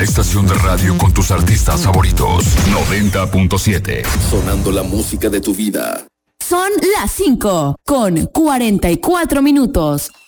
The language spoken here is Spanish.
La estación de radio con tus artistas favoritos. 90.7. Sonando la música de tu vida. Son las 5 con 44 minutos.